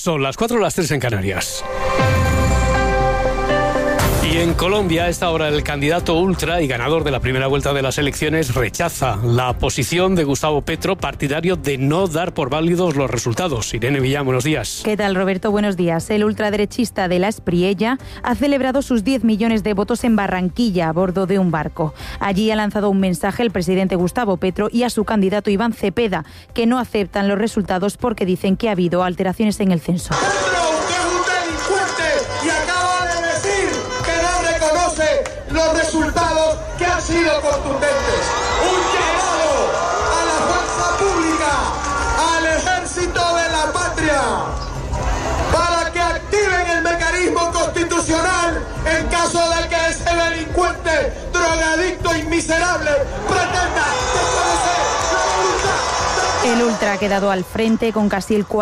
Son las 4, las 3 en Canarias. Y en Colombia, a esta hora, el candidato ultra y ganador de la primera vuelta de las elecciones rechaza la posición de Gustavo Petro, partidario de no dar por válidos los resultados. Irene Villán, buenos días. ¿Qué tal, Roberto? Buenos días. El ultraderechista de la Espriella ha celebrado sus 10 millones de votos en Barranquilla a bordo de un barco. Allí ha lanzado un mensaje el presidente Gustavo Petro y a su candidato Iván Cepeda, que no aceptan los resultados porque dicen que ha habido alteraciones en el censo. Los resultados que han sido contundentes. Un llamado a la fuerza pública, al ejército de la patria, para que activen el mecanismo constitucional en caso de que ese delincuente, drogadicto y miserable pretenda desconocer la voluntad. El ultra ha quedado al frente con casi el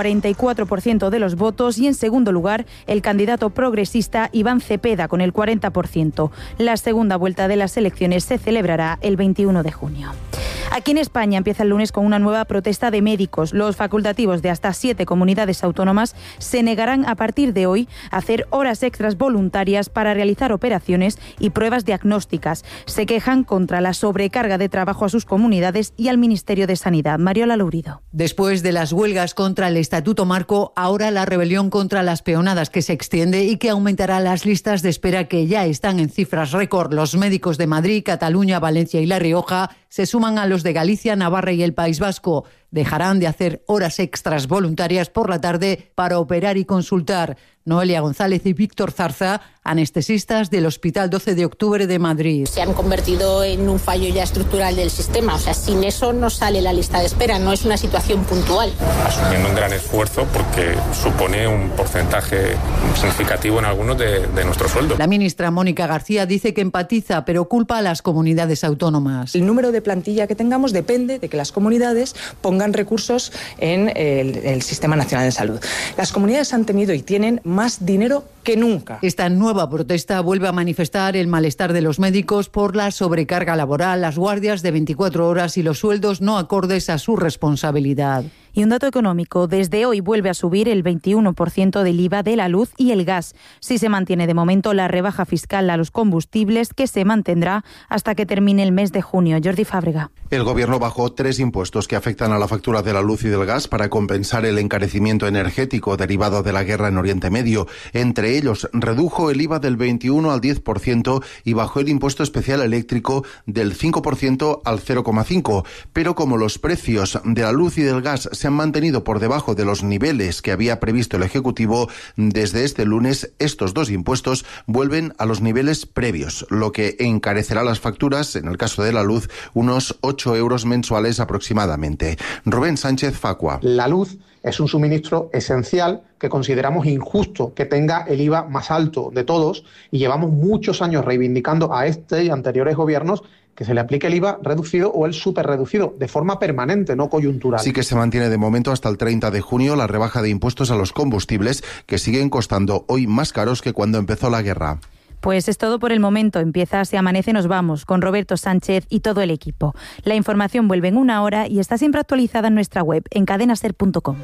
44% de los votos y en segundo lugar el candidato progresista Iván Cepeda con el 40%. La segunda vuelta de las elecciones se celebrará el 21 de junio. Aquí en España empieza el lunes con una nueva protesta de médicos. Los facultativos de hasta 7 comunidades autónomas se negarán a partir de hoy a hacer horas extras voluntarias para realizar operaciones y pruebas diagnósticas. Se quejan contra la sobrecarga de trabajo a sus comunidades y al Ministerio de Sanidad. Mariola Lourido. Después de las huelgas contra el Estatuto Marco, ahora la rebelión contra las peonadas que se extiende y que aumentará las listas de espera que ya están en cifras récord. Los médicos de Madrid, Cataluña, Valencia y La Rioja se suman a los de Galicia, Navarra y el País Vasco. Dejarán de hacer horas extras voluntarias por la tarde para operar y consultar. Noelia González y Víctor Zarza, anestesistas del Hospital 12 de Octubre de Madrid. Se han convertido en un fallo ya estructural del sistema. O sea, sin eso no sale la lista de espera, no es una situación puntual. Asumiendo un gran esfuerzo porque supone un porcentaje significativo en algunos de nuestro sueldo. La ministra Mónica García dice que empatiza, pero culpa a las comunidades autónomas. El número de plantilla que tengamos depende de que las comunidades pongan recursos en el Sistema Nacional de Salud. Las comunidades han tenido y tienen más dinero que nunca. Esta nueva protesta vuelve a manifestar el malestar de los médicos por la sobrecarga laboral, las guardias de 24 horas y los sueldos no acordes a su responsabilidad. Y un dato económico, desde hoy vuelve a subir el 21% del IVA de la luz y el gas. Si se mantiene de momento la rebaja fiscal a los combustibles, que se mantendrá hasta que termine el mes de junio. Jordi Fábrega. El Gobierno bajó 3 impuestos que afectan a la factura de la luz y del gas para compensar el encarecimiento energético derivado de la guerra en Oriente Medio. Entre ellos, redujo el IVA del 21 al 10% y bajó el impuesto especial eléctrico del 5% al 0,5%. Pero como los precios de la luz y del gas se han mantenido por debajo de los niveles que había previsto el Ejecutivo, desde este lunes estos 2 impuestos vuelven a los niveles previos, lo que encarecerá las facturas, en el caso de la luz, unos 8 euros mensuales aproximadamente. Rubén Sánchez Facua. La luz es un suministro esencial que consideramos injusto que tenga el IVA más alto de todos y llevamos muchos años reivindicando a este y anteriores gobiernos que se le aplique el IVA reducido o el superreducido de forma permanente, no coyuntural. Sí que se mantiene de momento hasta el 30 de junio la rebaja de impuestos a los combustibles que siguen costando hoy más caros que cuando empezó la guerra. Pues es todo por el momento. Empieza Si Amanece Nos Vamos con Roberto Sánchez y todo el equipo. La información vuelve en 1 hora y está siempre actualizada en nuestra web en cadenaser.com.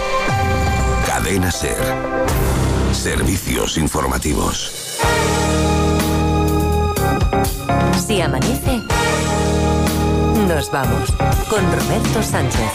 Cadena Ser. Servicios informativos. Si amanece, nos vamos con Roberto Sánchez.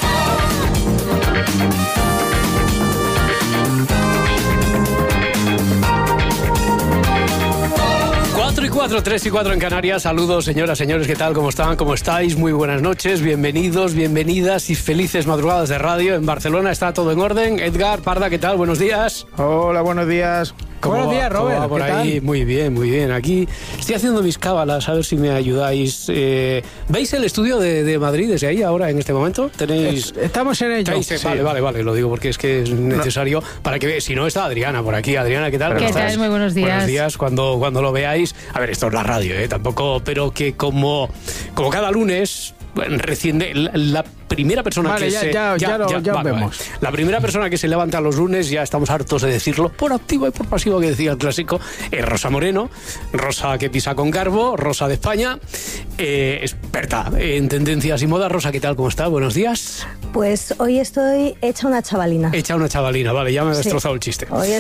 4 y 4, 3 y 4 en Canarias. Saludos, señoras, señores, ¿qué tal? ¿Cómo están? ¿Cómo estáis? Muy buenas noches, bienvenidos, bienvenidas y felices madrugadas de radio. En Barcelona está todo en orden. Edgar Parda, ¿qué tal? Buenos días. Hola, buenos días. Buenos días, Robert. ¿Cómo va por ahí? Tal? Muy bien, muy bien. Aquí estoy haciendo mis cábalas, a ver si me ayudáis. ¿Veis el estudio de Madrid desde ahí ahora, en este momento? ¿Tenéis? Estamos en ello. Sí. Vale, lo digo porque es que es necesario para que si no está Adriana por aquí. Adriana, ¿qué tal? ¿Qué tal? Muy buenos días. Buenos días, cuando lo veáis. A ver, esto es la radio, tampoco, pero que como cada lunes recién la primera persona vale, que ya vemos. La primera persona que se levanta los lunes, ya estamos hartos de decirlo, por activa y por pasiva, que decía el clásico, es Rosa Moreno. Rosa que pisa con garbo, Rosa de España, experta en tendencias y moda. Rosa, ¿qué tal? ¿Cómo está? Buenos días. Pues hoy estoy hecha una chavalina. Hecha una chavalina, vale, ya me he destrozado el chiste. Vale,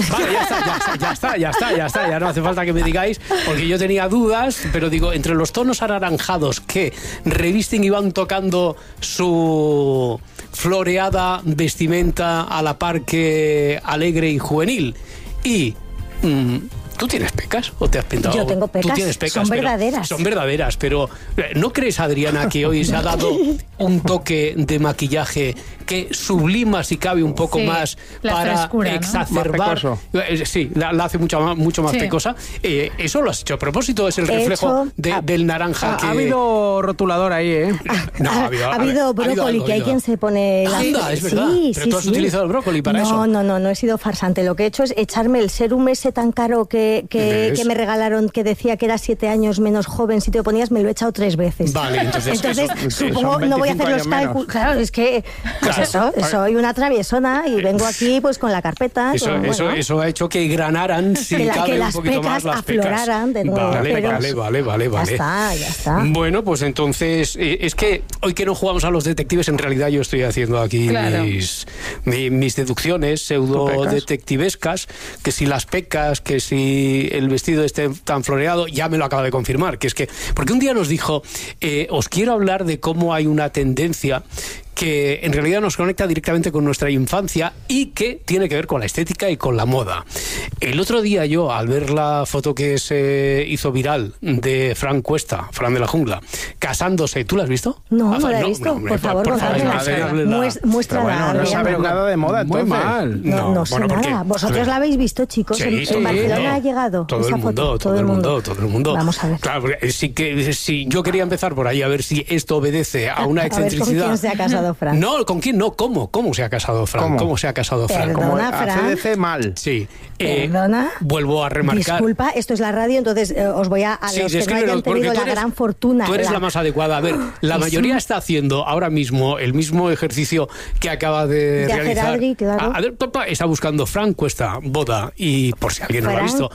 ya está, ya no hace falta que me digáis, porque yo tenía dudas, pero digo, entre los tonos anaranjados que revisten y van tocando su floreada vestimenta a la par que alegre y juvenil, y... ¿tú tienes pecas o te has pintado? Yo tengo pecas, ¿tú tienes pecas? son verdaderas. Son verdaderas, pero ¿no crees, Adriana, que hoy se ha dado un toque de maquillaje que sublima, si cabe, un poco más para frescura, exacerbar? ¿No? Sí, la hace mucho más pecosa. ¿Eso lo has hecho a propósito? ¿Es el reflejo del naranja? Ha habido rotulador ahí, ¿eh? Ha habido brócoli, que hay quien se pone... Anda, es verdad. Pero tú has utilizado el brócoli para eso. No he sido farsante. Lo que he hecho es echarme el serum ese tan caro que me regalaron, que decía que era 7 años menos joven si te lo ponías, me lo he echado 3 veces. Vale, entonces supongo, no voy a hacer los cálculos. Claro, es que soy una traviesona y vengo aquí pues con la carpeta. Eso ha hecho que granaran, si cabe, un poquito más las pecas. Afloraran de nuevo. Vale. Ya está. Bueno, pues entonces, es que hoy que no jugamos a los detectives, en realidad yo estoy haciendo aquí mis deducciones pseudo-detectivescas, que si las pecas, que si el vestido esté tan floreado, ya me lo acaba de confirmar, que es que, porque un día nos dijo, os quiero hablar de cómo hay una tendencia que en realidad nos conecta directamente con nuestra infancia y que tiene que ver con la estética y con la moda. El otro día yo, al ver la foto que se hizo viral de Fran Cuesta, Fran de la Jungla, casándose, ¿tú la has visto? No la he visto. Por favor, muéstrala. No sabe nada de moda, entonces. Muy mal. No sé nada. ¿Vosotros la habéis visto, chicos? En Barcelona ha llegado todo esa el mundo, foto. Todo el mundo. Vamos a ver. Claro, sí, yo quería empezar por ahí, a ver si esto obedece a una excentricidad. A ver, ¿con quién se ha casado Fran? No, ¿con quién? No, ¿cómo? ¿Cómo se ha casado Fran? ¿Cómo se ha casado Fran? Perdona, Fran. CDC mal. Sí. Perdona. Vuelvo a remarcar. Disculpa, esto es la radio, entonces os voy a los que no hayan tenido la gran fortuna. Tú eres la más adecuada. A ver, la mayoría está haciendo ahora mismo el mismo ejercicio que acaba de realizar. Adri, claro. Está buscando Fran Cuesta, boda, y por si alguien no lo ha visto,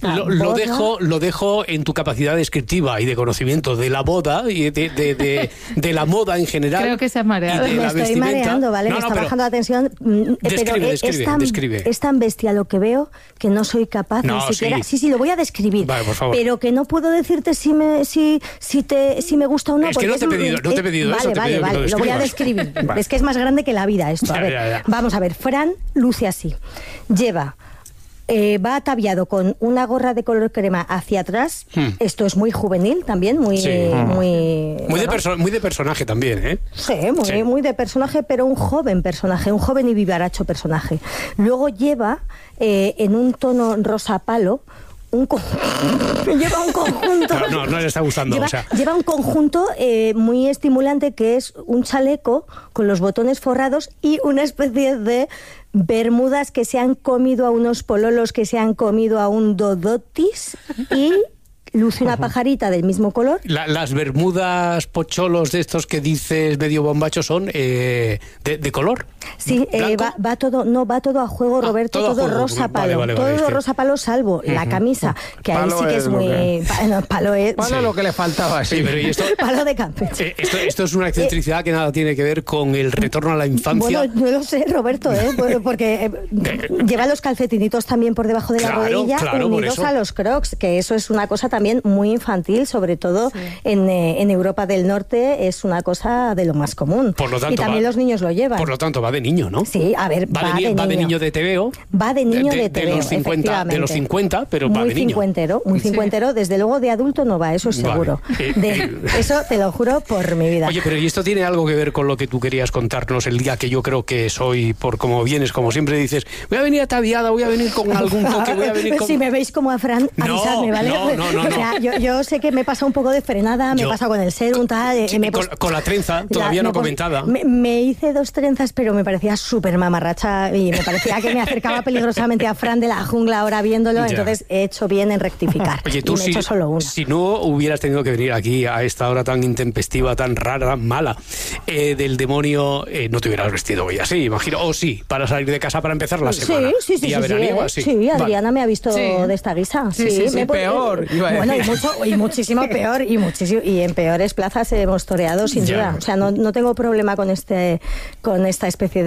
lo dejo en tu capacidad descriptiva y de conocimiento de la boda y de la moda en general. Creo que se ha mareado. Me estoy mareando, ¿vale? Me está bajando la tensión. Describe. Es tan bestia lo que veo que no soy capaz ni siquiera... Sí, lo voy a describir. Vale, por favor. Pero que no puedo decirte si me gusta o no. Es que no te he pedido eso. Vale, lo voy a describir. Vale. Es que es más grande que la vida esto. Ya. Vamos a ver, Fran luce así. Lleva... va ataviado con una gorra de color crema hacia atrás. Esto es muy juvenil también, muy de personaje también, ¿eh? Sí, muy de personaje, pero un joven y vivaracho personaje. Luego lleva en un tono rosa palo lleva un conjunto. No le está gustando. Lleva un conjunto muy estimulante, que es un chaleco con los botones forrados y una especie de bermudas que se han comido a unos pololos, que se han comido a un dodotis, y luce una pajarita del mismo color. Las bermudas pocholos de estos que dices medio bombacho son de color. Sí, va todo a juego, Roberto, todo rosa palo. Todo rosa palo, salvo la camisa, que ahí sí que es muy... Palo es... Palo lo que le faltaba, sí. Pero ¿y esto? Palo de Campeche. Esto es una excentricidad que nada tiene que ver con el retorno a la infancia. Bueno, no lo sé, Roberto, porque lleva los calcetinitos también por debajo de la rodilla, unidos a los crocs, que eso es una cosa también muy infantil, sobre todo en Europa del Norte, es una cosa de lo más común. Por lo tanto, y también los niños lo llevan. Por lo tanto, va de niño, ¿no? Sí, a ver, va de niño de TVO. Va de niño de TVO, de los 50, pero va de niño. Muy cincuentero, desde luego de adulto no va, eso es seguro. Eso te lo juro por mi vida. Oye, pero ¿y esto tiene algo que ver con lo que tú querías contarnos el día que yo creo que soy, por como vienes, como siempre dices, voy a venir ataviada, voy a venir con algún toque, voy a venir con... Si me veis como a Fran, avisadme, ¿vale? No, sea, yo sé que me pasa un poco de frenada, me pasa con el serum, tal. Con la trenza, todavía no comentada. Me hice 2 trenzas, pero me parecía súper mamarracha y me parecía que me acercaba peligrosamente a Fran de la Jungla ahora viéndolo, entonces he hecho bien en rectificar. Oye, tú he hecho solo una. Si no hubieras tenido que venir aquí a esta hora tan intempestiva, tan rara, tan mala, del demonio, no te hubieras vestido hoy así, imagino. O sí, para salir de casa para empezar la semana. Sí, Adriana me ha visto de esta guisa. Sí, peor. Bueno, y muchísimo peor, y en peores plazas hemos toreado, sin duda. O sea, no tengo problema con esta especie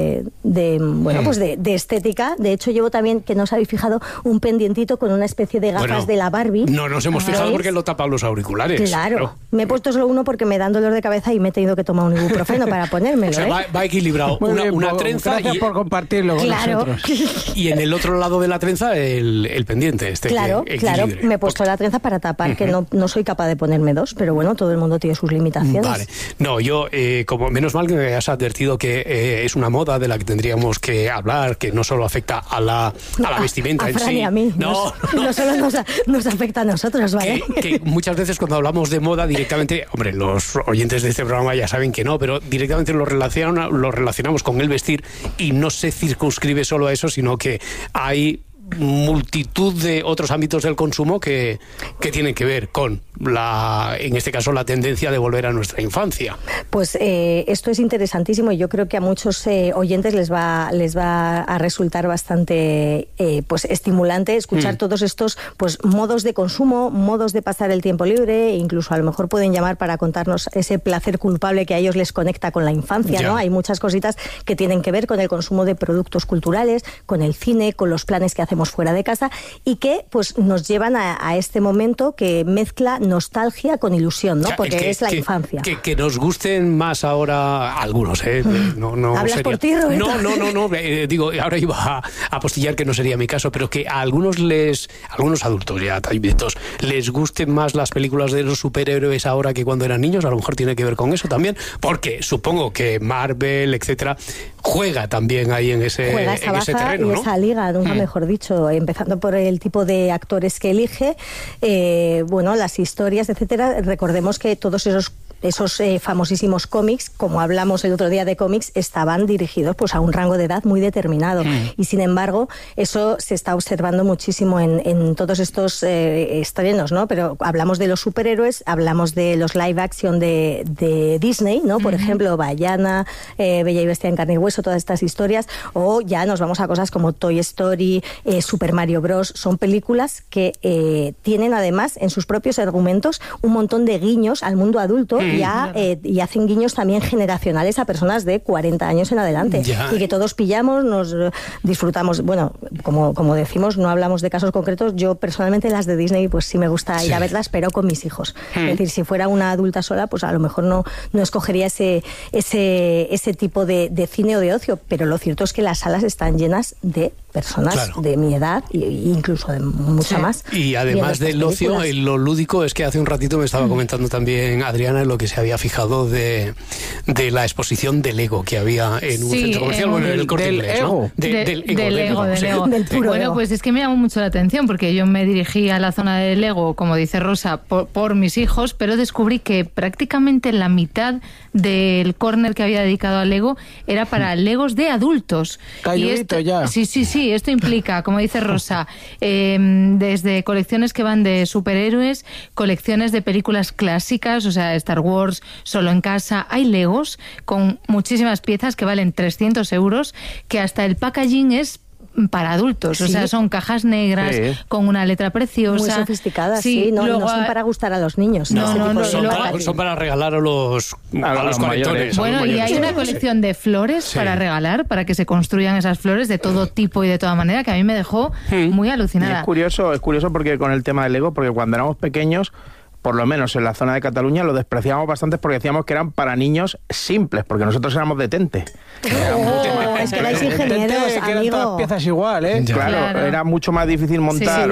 de estética. De hecho, llevo también, que no os habéis fijado, un pendientito con una especie de gafas de la Barbie. No nos hemos fijado porque lo tapan los auriculares. Claro. Me he puesto solo uno porque me dan dolor de cabeza y me he tenido que tomar un ibuprofeno para ponérmelo. O sea, va equilibrado. Una trenza. Gracias por compartirlo con nosotros. Y en el otro lado de la trenza, el pendiente. Claro, me he puesto la trenza para tapar, que no soy capaz de ponerme 2, pero bueno, todo el mundo tiene sus limitaciones. Vale. No, yo, como menos mal que me has advertido que es una moda de la que tendríamos que hablar, que no solo afecta a la vestimenta en sí. Y a mí. No solo nos afecta a nosotros, ¿vale? Que muchas veces cuando hablamos de moda directamente, hombre, los oyentes de este programa ya saben que no, pero directamente lo relacionamos con el vestir y no se circunscribe solo a eso, sino que hay multitud de otros ámbitos del consumo que tienen que ver con en este caso la tendencia de volver a nuestra infancia. Pues esto es interesantísimo y yo creo que a muchos oyentes les va a resultar bastante estimulante escuchar todos estos modos de consumo, modos de pasar el tiempo libre, e incluso a lo mejor pueden llamar para contarnos ese placer culpable que a ellos les conecta con la infancia, ¿no? Hay muchas cositas que tienen que ver con el consumo de productos culturales, con el cine, con los planes que hacemos fuera de casa y que nos llevan a este momento que mezcla nostalgia con ilusión, ¿no? Porque es la infancia. Que nos gusten más ahora algunos, no ¿Hablas por ti, Roberto? No, digo, ahora iba a apostillar que no sería mi caso, pero que a algunos adultos ya tallitos les gusten más las películas de los superhéroes ahora que cuando eran niños, a lo mejor tiene que ver con eso también, porque supongo que Marvel, etcétera, juega también ahí en ese terreno, ¿no? Y esa liga, nunca mejor dicho, empezando por el tipo de actores que elige, las historias, etcétera. Recordemos que todos esos famosísimos cómics, como hablamos el otro día de cómics, estaban dirigidos a un rango de edad muy determinado. Y sin embargo, eso se está observando muchísimo en todos estos estrenos, ¿no? Pero hablamos de los superhéroes, hablamos de los live action de Disney, ¿no? Por ejemplo, Vaiana, Bella y Bestia en carne y hueso, todas estas historias, o ya nos vamos a cosas como Toy Story, Super Mario Bros. Son películas que tienen además en sus propios argumentos un montón de guiños al mundo adulto y hacen guiños también generacionales a personas de 40 años en adelante. Y que todos pillamos, nos disfrutamos. Bueno, como decimos, no hablamos de casos concretos. Yo personalmente las de Disney pues sí me gusta ir a verlas, pero con mis hijos. Es decir, si fuera una adulta sola, pues a lo mejor no escogería ese tipo de cine o de ocio, pero lo cierto es que las salas están llenas de personas de mi edad e incluso de mucha más. Y además del ocio, lo lúdico es que hace un ratito me estaba comentando también Adriana en lo que se había fijado de la exposición de Lego que había en un centro comercial, en el Corte Inglés, ¿no? Del Lego. Bueno, pues es que me llamó mucho la atención porque yo me dirigí a la zona de Lego, como dice Rosa, por mis hijos, pero descubrí que prácticamente la mitad del córner que había dedicado a Lego era para Legos de adultos. Calludito ya. Sí, esto implica, como dice Rosa, desde colecciones que van de superhéroes, colecciones de películas clásicas, o sea, Star Wars, Solo en casa. Hay Legos con muchísimas piezas que valen 300 euros, que hasta el packaging es para adultos, o sea, son cajas negras con una letra preciosa. Muy sofisticadas, no son para gustar a los niños. Son para regalar a los colectores. Bueno, y hay una colección de flores para regalar, para que se construyan esas flores de todo tipo y de toda manera, que a mí me dejó muy alucinada. Es curioso porque con el tema del Lego, porque cuando éramos pequeños, por lo menos en la zona de Cataluña, lo despreciamos bastante porque decíamos que eran para niños simples, porque nosotros éramos de Tente. Es que erais ingenieros, que eran todas piezas igual, ¿eh? Claro, era mucho más difícil montar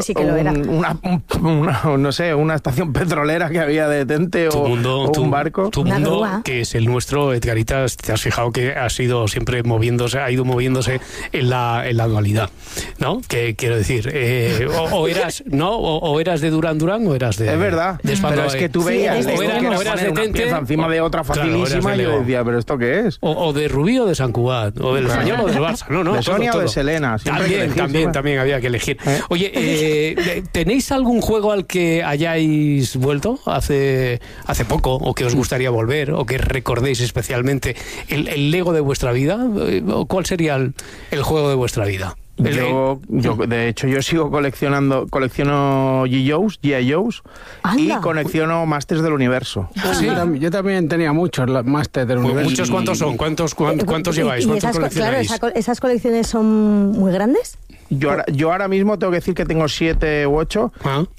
una estación petrolera que había de Tente o un barco. Tu mundo, que es el nuestro, Edgarita, te has fijado que ha ido siempre moviéndose en la dualidad, ¿no? Que quiero decir, o eras de Duran Duran o eras de... Es verdad, pero es que tú veías o eras de Tente encima de otra facilísima, y yo decía, ¿pero esto qué es? O de Rubí o de Sant Cugat, o del Español o del Barça, no, de Sonia todo. O de Selena. También había que elegir. Oye, ¿tenéis algún juego al que hayáis vuelto hace poco, o que os gustaría volver, o que recordéis especialmente el Lego de vuestra vida? ¿Cuál sería el juego de vuestra vida? Yo de hecho, yo sigo colecciono G.I. Joes y colecciono Masters del Universo. ¿Sí? Yo también tenía muchos Masters del Universo. ¿Muchos cuántos son? ¿Cuántos lleváis? ¿Cuántos coleccionáis? ¿Esas colecciones son muy grandes? Yo ahora mismo tengo que decir que tengo 7 u 8.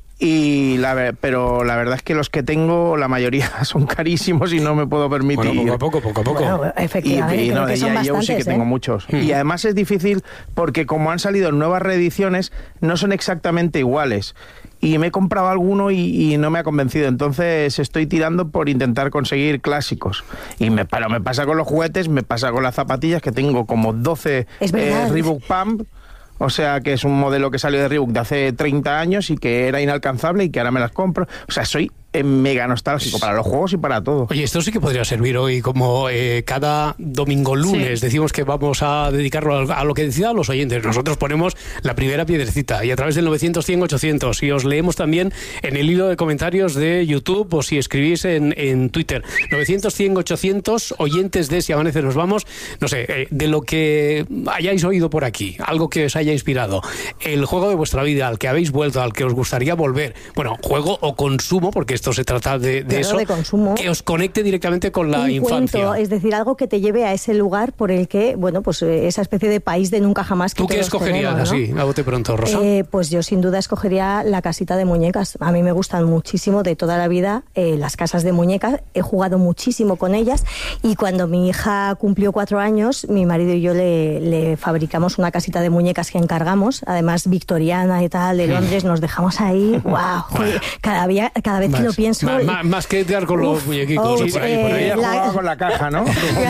Pero la verdad es que los que tengo, la mayoría son carísimos y no me puedo permitir. Bueno, poco a poco. Bueno, efectivamente, y de son bastantes, sí que tengo muchos. Y además es difícil porque como han salido nuevas reediciones, no son exactamente iguales. Y me he comprado alguno y no me ha convencido. Entonces estoy tirando por intentar conseguir clásicos. Pero me pasa con los juguetes, me pasa con las zapatillas, que tengo como 12 Reebok Pump. O sea, que es un modelo que salió de Reebok de hace 30 años y que era inalcanzable y que ahora me las compro. O sea, soy mega nostálgico para los juegos y para todo. Oye, esto sí que podría servir hoy como cada domingo lunes. Sí. Decimos que vamos a dedicarlo a lo que decidan los oyentes. Nosotros ponemos la primera piedrecita y a través del 900-100-800 y os leemos también en el hilo de comentarios de YouTube o si escribís en Twitter. 900-100-800, oyentes de Si Amanece Nos Vamos. No sé, de lo que hayáis oído por aquí, algo que os haya inspirado, el juego de vuestra vida, al que habéis vuelto, al que os gustaría volver. Bueno, juego o consumo, porque esto se trata de eso, de consumo, que os conecte directamente con la infancia. Cuento, es decir, algo que te lleve a ese lugar por el que, bueno, pues esa especie de país de nunca jamás que ¿Tú qué escogerías, tenemos, ¿no? así, a bote pronto, Rosa? Pues yo sin duda escogería la casita de muñecas. A mí me gustan muchísimo de toda la vida las casas de muñecas. He jugado muchísimo con ellas y cuando mi hija cumplió 4 años, mi marido y yo le fabricamos una casita de muñecas que encargamos, además victoriana y tal, de Londres. Nos dejamos ahí, wow, cada vez que lo pienso... Más que Edgar con los muñequitos. Ella jugaba con la caja, ¿no?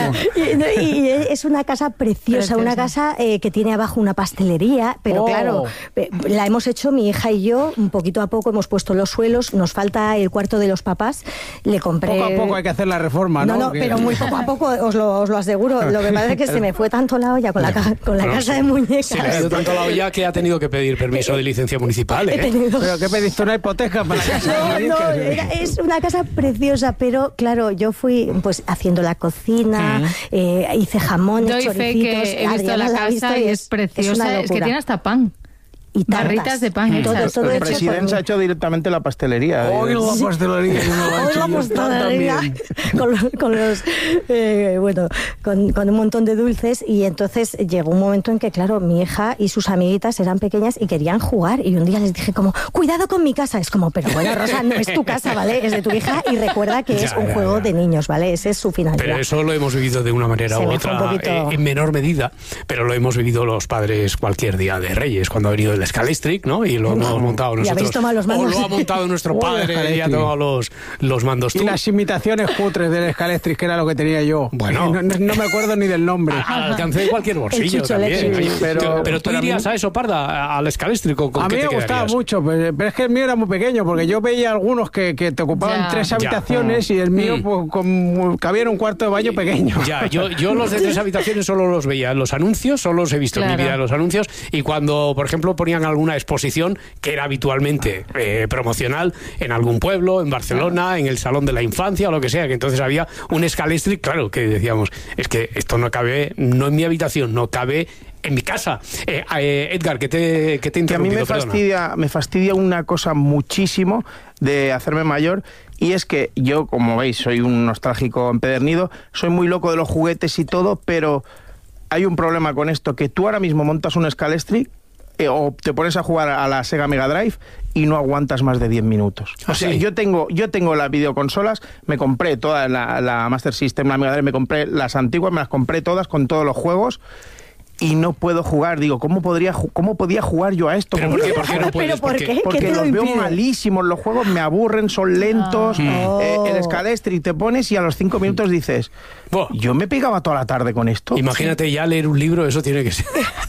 y es una casa preciosa, una casa que tiene abajo una pastelería, pero claro, la hemos hecho mi hija y yo, un poquito a poco hemos puesto los suelos, nos falta el cuarto de los papás, le compré... Poco a poco hay que hacer la reforma, ¿no? No, pero muy poco a poco, os lo aseguro. Lo que pasa es que se me fue tanto la olla con la casa de muñecas. Se le ha ido tanto la olla que ha tenido que pedir permiso de licencia municipal, ¿eh? ¿Pero qué pediste? ¿Una hipoteca para la casa? No, es una casa preciosa, pero claro, yo fui pues haciendo la cocina, hice jamones, choricitos. Doy fe que he visto la casa y es preciosa, es que tiene hasta pan. Y barritas de pan hechas. Todo el presidente se ha hecho directamente la pastelería. Hoy la pastelería con un montón de dulces, y entonces llegó un momento en que, claro, mi hija y sus amiguitas eran pequeñas y querían jugar, y un día les dije como, cuidado con mi casa. Es como, pero bueno, Rosa, no es tu casa, ¿vale? Es de tu hija, y recuerda que es un juego de niños, ¿vale? Ese es su finalidad. Pero eso lo hemos vivido de una manera u otra, en menor medida, pero lo hemos vivido los padres cualquier día de Reyes, cuando ha venido el Scalestric, ¿no? Y lo hemos montado nosotros. O lo ha montado nuestro padre y ha tomado los mandos. Y las imitaciones cutres del Scalestric, que era lo que tenía yo. Bueno. No me acuerdo ni del nombre. Alcancé de cualquier bolsillo también. Pero tú irías a eso, Parda, al Scalestric, ¿con a qué mí te me gustaba mucho, pero es que el mío era muy pequeño, porque yo veía algunos que te ocupaban 3 habitaciones y el mío pues, cabía en un cuarto de baño pequeño. Ya, yo los de 3 habitaciones solo los veía en los anuncios, solo los he visto en mi vida en los anuncios, y cuando, por ejemplo, ponían alguna exposición que era habitualmente promocional en algún pueblo, en Barcelona, en el Salón de la Infancia o lo que sea, que entonces había un Scalestric, claro, que decíamos, es que esto no cabe, no en mi habitación, no cabe en mi casa. Edgar, ¿qué te interrumpido? A mí me fastidia una cosa muchísimo de hacerme mayor, y es que yo, como veis, soy un nostálgico empedernido, soy muy loco de los juguetes y todo, pero hay un problema con esto, que tú ahora mismo montas un Scalestric o te pones a jugar a la Sega Mega Drive y no aguantas más de 10 minutos. O sea, yo tengo las videoconsolas, me compré toda la Master System, la Mega Drive, me compré las antiguas, me las compré todas con todos los juegos. Y no puedo jugar. Digo, ¿cómo podía jugar yo a esto? ¿Pero por qué? ¿Por qué no puedes? ¿Por qué? Porque los veo malísimos los juegos, me aburren, son lentos. El Scalestri te pones y a los 5 minutos dices, yo me pegaba toda la tarde con esto. Imagínate ya leer un libro, eso tiene que ser.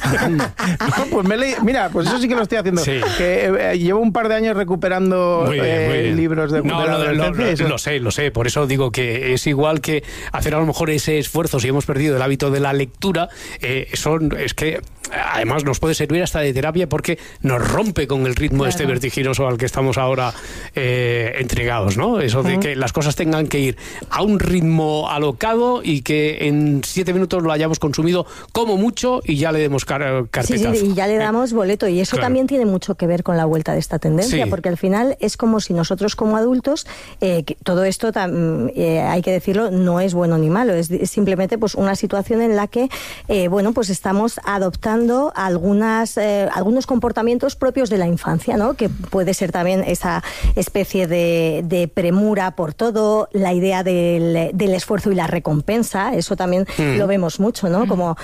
Mira, pues eso sí que lo estoy haciendo. Sí. Que llevo un par de años recuperando muy bien. libros de la adolescencia. Lo sé. Por eso digo que es igual que hacer a lo mejor ese esfuerzo, si hemos perdido el hábito de la lectura, es que además nos puede servir hasta de terapia porque nos rompe con el ritmo este vertiginoso al que estamos ahora entregados, ¿no? Eso de que las cosas tengan que ir a un ritmo alocado y que en 7 minutos lo hayamos consumido como mucho y ya le demos carpetazo. Sí, y ya le damos boleto. Y eso también tiene mucho que ver con la vuelta de esta tendencia, porque al final es como si nosotros como adultos, todo esto, hay que decirlo, no es bueno ni malo, es simplemente pues una situación en la que, pues estamos adoptando algunos comportamientos propios de la infancia, ¿no? Que puede ser también esa especie de premura por todo, la idea del esfuerzo y la recompensa, eso también lo vemos mucho, ¿no? Como,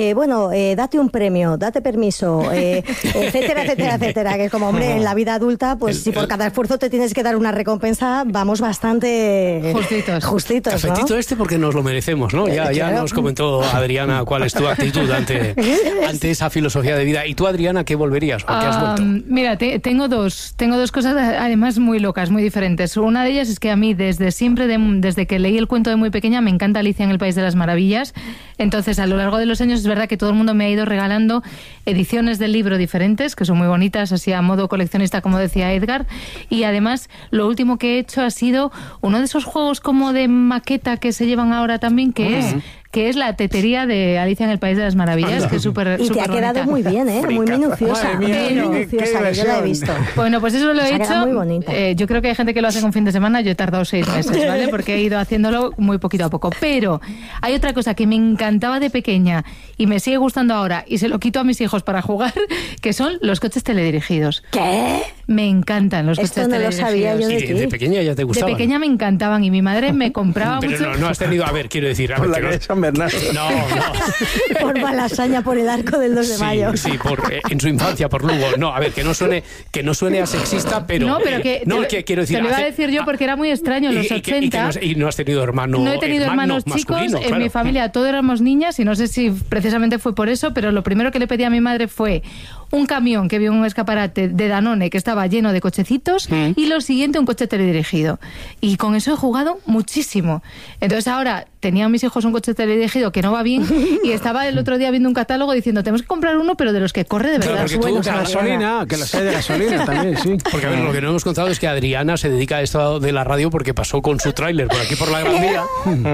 date un premio, date permiso, etcétera, etcétera, etcétera, que es como, hombre, en la vida adulta, pues si por cada esfuerzo te tienes que dar una recompensa, vamos bastante justitos, ¿no? Cafetito porque nos lo merecemos, ¿no? Ya nos comentó Adriana cuál es tu actitud ante esa filosofía de vida. ¿Y tú, Adriana, qué volverías? ¿O qué has vuelto? Mira, tengo dos cosas además muy locas, muy diferentes. Una de ellas es que a mí desde siempre, desde que leí el cuento de muy pequeña, me encanta Alicia en el País de las Maravillas. Entonces, a lo largo de los años es verdad que todo el mundo me ha ido regalando ediciones del libro diferentes, que son muy bonitas, así a modo coleccionista, como decía Edgar. Y además, lo último que he hecho ha sido uno de esos juegos como de maqueta que se llevan ahora también, que es la tetería de Alicia en el País de las Maravillas, que es súper Y te ha quedado muy bien, muy minuciosa. Yo la he visto. Bueno, pues eso lo he hecho. Muy bonito. Yo creo que hay gente que lo hace en un fin de semana, yo he tardado 6 meses, ¿vale? Porque he ido haciéndolo muy poquito a poco. Pero hay otra cosa que me encantaba de pequeña y me sigue gustando ahora, y se lo quito a mis hijos para jugar, que son los coches teledirigidos. ¿Qué? Me encantan los coches teledirigidos. Esto no lo sabía yo de ti. ¿De pequeña ya te gustaban? De pequeña me encantaban y mi madre me compraba mucho. Pero no has tenido, quiero decir... Por la calle San Bernardo. No. Por Malasaña, por el arco del 2 de mayo. Sí, en su infancia, por Lugo. No, que no suene a sexista, pero... quiero decir... Te lo iba a decir yo porque era muy extraño en los 80. Y no has tenido hermano. No he tenido hermanos chicos. En mi familia todos éramos niñas y no sé si precisamente fue por eso, pero lo primero que le pedí a mi madre fue un camión que vio un escaparate de Danone que estaba lleno de cochecitos y lo siguiente, un coche teledirigido. Y con eso he jugado muchísimo. Entonces ahora tenían mis hijos un coche teledirigido que no va bien y estaba el otro día viendo un catálogo diciendo tenemos que comprar uno pero de los que corre de verdad. Claro, porque que los hay de gasolina también, sí. Porque lo que no hemos contado es que Adriana se dedica a esto de la radio porque pasó con su tráiler por aquí por la Gran Vía.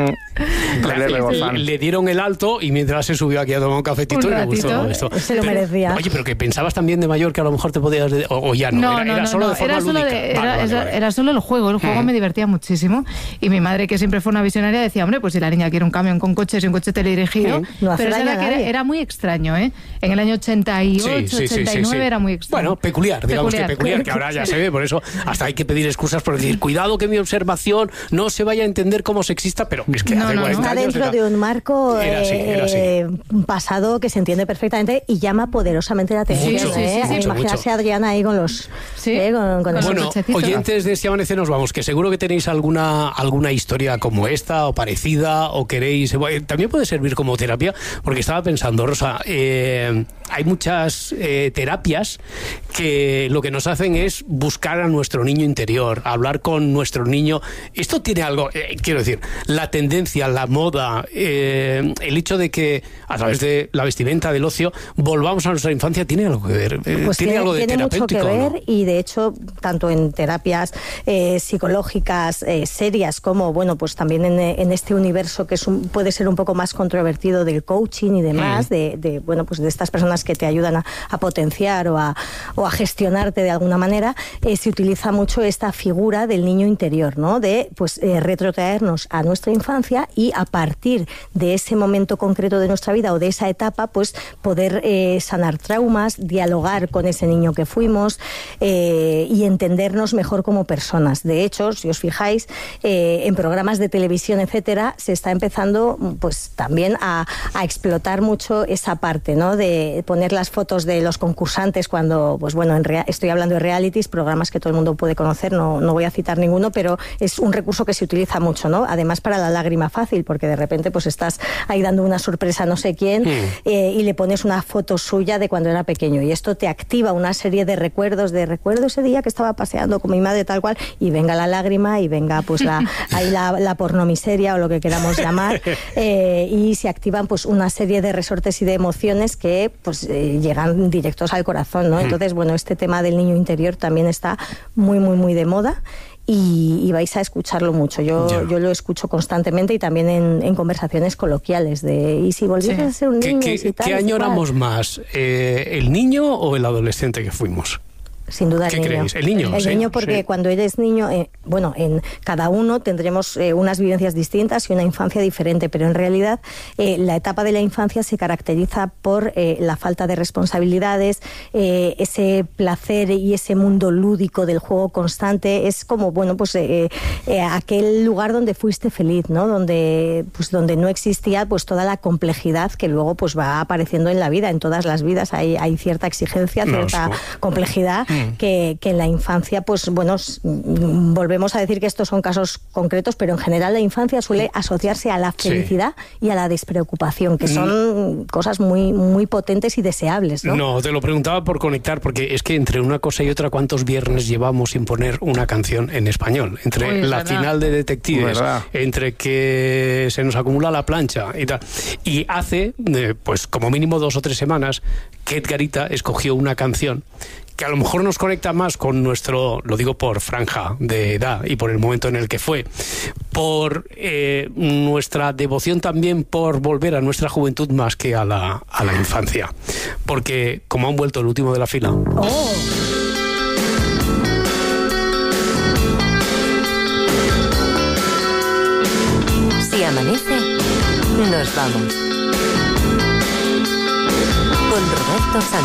Le dieron el alto y mientras se subió aquí a tomar un cafetito y le gustó esto. Se lo merecía. Oye, pero que pensabas también de mayor que a lo mejor te podías... O ya no, era solo de forma lúdica. Era solo el juego me divertía muchísimo. Y mi madre, que siempre fue una visionaria, decía, hombre, pues si la niña quiere un camión con coches y un coche teledirigido... Pero era muy extraño, ¿eh? En el año 88, 89 era muy extraño. Bueno, peculiar, digamos que peculiar, que ahora ya se ve, por eso hasta hay que pedir excusas por decir, cuidado que mi observación no se vaya a entender como sexista, pero es que hace 40 está años dentro de un marco era así. Pasado que se entiende perfectamente y llama poderosamente la atención. Imaginarse a Adriana ahí con los con bueno, oyentes de Si Amanece Nos Vamos, que seguro que tenéis alguna historia como esta o parecida o queréis... También puede servir como terapia, porque estaba pensando, Rosa, hay muchas terapias que lo que nos hacen es buscar a nuestro niño interior, hablar con nuestro niño. Esto tiene algo, quiero decir, la tendencia, la moda, el hecho de que a través de la vestimenta, del ocio, volvamos a nuestra infancia, tiene algo que ver. Pues tiene algo de terapéutico. Tiene mucho que ver, ¿no? Y de hecho, tanto en terapias psicológicas serias como, pues también en este universo que puede ser un poco más controvertido del coaching y demás, de estas personas que te ayudan a potenciar o a gestionarte de alguna manera, se utiliza mucho esta figura del niño interior, ¿no? De retrotraernos a nuestra infancia y a partir de ese momento concreto de nuestra vida o de esa etapa, pues poder sanar traumas, cosas, dialogar con ese niño que fuimos y entendernos mejor como personas. De hecho, si os fijáis, en programas de televisión, etcétera, se está empezando pues también a explotar mucho esa parte, ¿no? De poner las fotos de los concursantes cuando, pues bueno, estoy hablando de realities, programas que todo el mundo puede conocer, no voy a citar ninguno, pero es un recurso que se utiliza mucho, ¿no? Además para la lágrima fácil, porque de repente pues estás ahí dando una sorpresa a no sé quién y le pones una foto suya de cuando era pequeño, y esto te activa una serie de recuerdos, recuerdo ese día que estaba paseando con mi madre tal cual, y venga la lágrima y venga pues la pornomiseria o lo que queramos llamar, y se activan pues una serie de resortes y de emociones que pues llegan directos al corazón, ¿no? Entonces, bueno, este tema del niño interior también está muy, muy, muy de moda. Y vais a escucharlo mucho. Yo lo escucho constantemente y también en conversaciones coloquiales de ¿y si volvieras a ser un niño? ¿Qué añoramos más? ¿El niño o el adolescente que fuimos? Sin duda el niño. ¿Qué creéis? El niño. El niño, porque cuando eres niño, en cada uno tendremos unas vivencias distintas y una infancia diferente, pero en realidad la etapa de la infancia se caracteriza por la falta de responsabilidades, ese placer y ese mundo lúdico del juego constante. Es como, bueno, pues aquel lugar donde fuiste feliz, ¿no? Donde no existía pues toda la complejidad que luego pues va apareciendo en la vida. En todas las vidas hay cierta exigencia, cierta complejidad. Que en la infancia, pues bueno, volvemos a decir que estos son casos concretos, pero en general la infancia suele asociarse a la felicidad y a la despreocupación, que son cosas muy, muy potentes y deseables, ¿no? No, te lo preguntaba por conectar, porque es que entre una cosa y otra, ¿cuántos viernes llevamos sin poner una canción en español? Entre la final de Detectives, entre que se nos acumula la plancha y tal. Y hace, pues como mínimo 2 o 3 semanas, que Edgarita escogió una canción que a lo mejor nos conecta más con nuestro, lo digo por franja de edad y por el momento en el que fue, por nuestra devoción también por volver a nuestra juventud más que a la infancia. Porque como han vuelto el último de la fila... Si amanece, nos vamos. Con Roberto Sánchez.